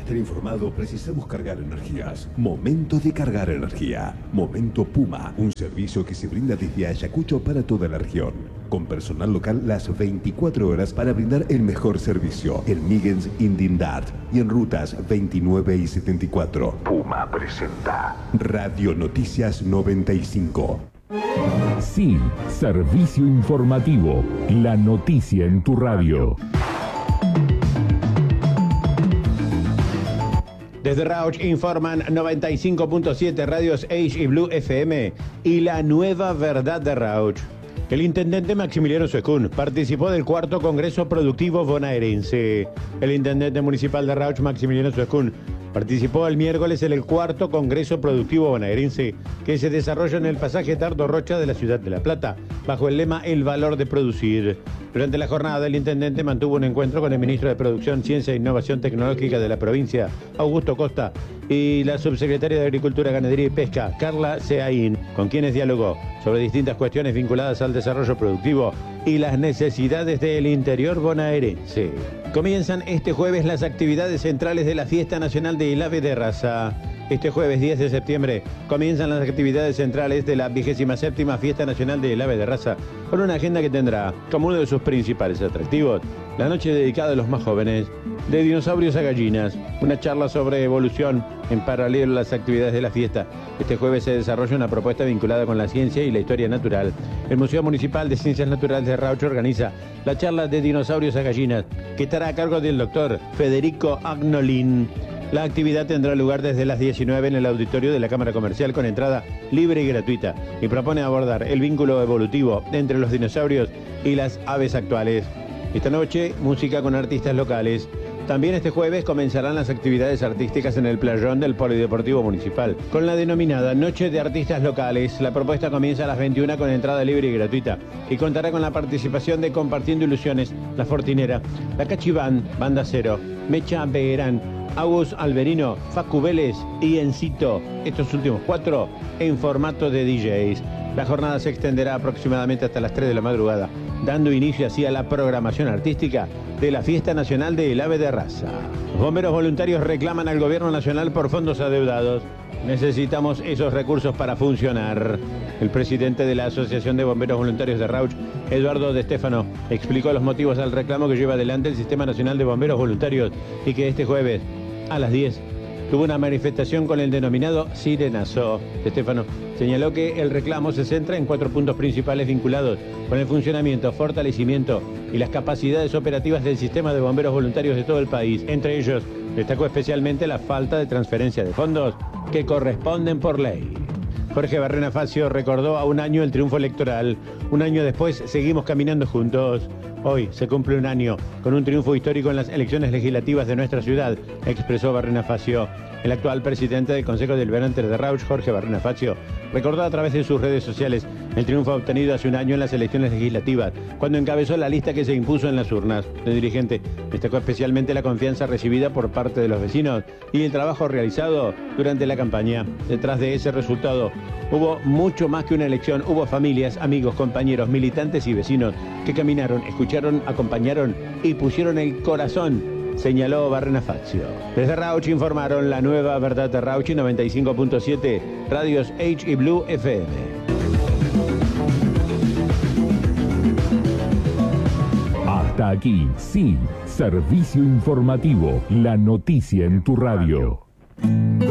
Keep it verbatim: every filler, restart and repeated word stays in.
estar informado, precisamos cargar energías. Momento de cargar energía. Momento Puma, un servicio que se brinda desde Ayacucho para toda la región. Con personal local las veinticuatro horas para brindar el mejor servicio. En Migens Indindad y en rutas veintinueve y setenta y cuatro. Puma presenta Radio Noticias noventa y cinco. Sí, servicio informativo. La noticia en tu radio. Desde Rauch informan noventa y cinco punto siete Radios Age y Blue F M y la nueva verdad de Rauch. El intendente Maximiliano Suescún participó del cuarto Congreso Productivo Bonaerense. El intendente municipal de Rauch, Maximiliano Suescún, participó el miércoles en el cuarto Congreso Productivo Bonaerense que se desarrolla en el pasaje Tardo Rocha de la ciudad de La Plata, bajo el lema El valor de producir. Durante la jornada, el intendente mantuvo un encuentro con el ministro de Producción, Ciencia e Innovación Tecnológica de la provincia, Augusto Costa, y la subsecretaria de Agricultura, Ganadería y Pesca, Carla Seaín, con quienes dialogó sobre distintas cuestiones vinculadas al desarrollo productivo y las necesidades del interior bonaerense. Comienzan este jueves las actividades centrales de la Fiesta Nacional de Ave de Raza. Este jueves diez de septiembre comienzan las actividades centrales de la vigésima séptima Fiesta Nacional de Ave de Raza, con una agenda que tendrá como uno de sus principales atractivos la noche dedicada a los más jóvenes, de dinosaurios a gallinas, una charla sobre evolución en paralelo a las actividades de la fiesta. Este jueves se desarrolla una propuesta vinculada con la ciencia y la historia natural. El Museo Municipal de Ciencias Naturales de Rauch organiza la charla de dinosaurios a gallinas, que estará a cargo del doctor Federico Agnolin. La actividad tendrá lugar desde las diecinueve en el auditorio de la Cámara Comercial con entrada libre y gratuita y propone abordar el vínculo evolutivo entre los dinosaurios y las aves actuales. Esta noche, música con artistas locales. También este jueves comenzarán las actividades artísticas en el playón del Polideportivo Municipal, con la denominada Noche de Artistas Locales. La propuesta comienza a las veintiuna con entrada libre y gratuita y contará con la participación de Compartiendo Ilusiones, La Fortinera, La Cachiván, Banda Cero, Mecha Beherán, Agus Alberino, Facu Vélez y Encito, estos últimos cuatro en formato de D Js. La jornada se extenderá aproximadamente hasta las tres de la madrugada, dando inicio así a la programación artística de la Fiesta Nacional del Ave de Raza. Los bomberos voluntarios reclaman al gobierno nacional por fondos adeudados. Necesitamos esos recursos para funcionar. El presidente de la Asociación de Bomberos Voluntarios de Rauch, Eduardo De Stefano, explicó los motivos al reclamo que lleva adelante el Sistema Nacional de Bomberos Voluntarios y que este jueves a las diez tuvo una manifestación con el denominado Sirenazo. De Stefano señaló que el reclamo se centra en cuatro puntos principales vinculados con el funcionamiento, fortalecimiento y las capacidades operativas del sistema de bomberos voluntarios de todo el país. Entre ellos, destacó especialmente la falta de transferencia de fondos que corresponden por ley. Jorge Barrena Facio recordó a un año el triunfo electoral. Un año después seguimos caminando juntos. Hoy se cumple un año con un triunfo histórico en las elecciones legislativas de nuestra ciudad, expresó Barrena Facio. El actual presidente del Consejo Deliberante de Rauch, Jorge Barrena Facio, recordó a través de sus redes sociales el triunfo obtenido hace un año en las elecciones legislativas, cuando encabezó la lista que se impuso en las urnas. El dirigente destacó especialmente la confianza recibida por parte de los vecinos y el trabajo realizado durante la campaña. Detrás de ese resultado hubo mucho más que una elección, hubo familias, amigos, compañeros, militantes y vecinos que caminaron, escucharon, acompañaron y pusieron el corazón, señaló Barrena Facio. Desde Rauch informaron la nueva verdad de Rauch y noventa y cinco punto siete Radios Age y Blue F M. Hasta aquí, sí, servicio informativo, la noticia en tu radio.